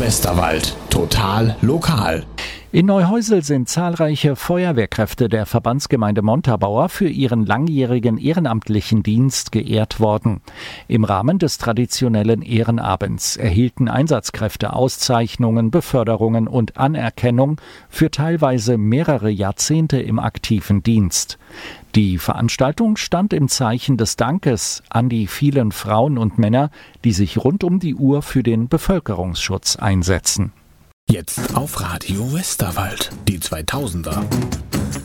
Westerwald. Total lokal. In Neuhäusel sind zahlreiche Feuerwehrkräfte der Verbandsgemeinde Montabaur für ihren langjährigen ehrenamtlichen Dienst geehrt worden. Im Rahmen des traditionellen Ehrenabends erhielten Einsatzkräfte Auszeichnungen, Beförderungen und Anerkennung für teilweise mehrere Jahrzehnte im aktiven Dienst. Die Veranstaltung stand im Zeichen des Dankes an die vielen Frauen und Männer, die sich rund um die Uhr für den Bevölkerungsschutz einsetzen. Jetzt auf Radio Westerwald. Die 2000er.